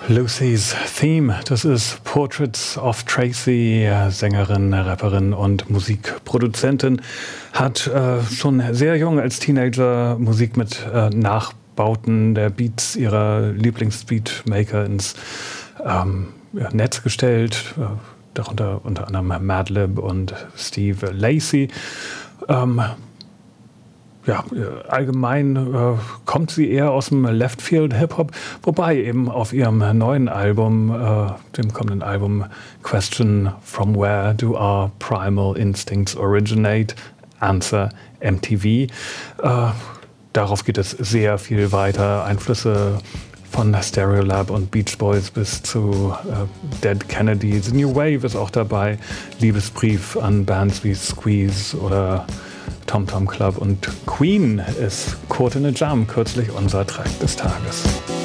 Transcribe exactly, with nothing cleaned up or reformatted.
Lucy's Theme, das ist Portraits of Tracy, Sängerin, Rapperin und Musikproduzentin, hat äh, schon sehr jung als Teenager Musik mit äh, Nachbauten der Beats ihrer Lieblingsbeatmaker ins ähm, ja, Netz gestellt, äh, darunter unter anderem Madlib und Steve Lacy. Ähm, Ja, allgemein äh, kommt sie eher aus dem Left-Field-Hip-Hop, wobei eben auf ihrem neuen Album, äh, dem kommenden Album Question From Where Do Our Primal Instincts Originate? Answer M T V. Äh, darauf geht es sehr viel weiter. Einflüsse von Stereolab und Beach Boys bis zu äh, Dead Kennedy. The New Wave ist auch dabei. Liebesbrief an Bands wie Squeeze oder Tom Tom Club und Queen ist Caught in a Jam, kürzlich unser Track des Tages.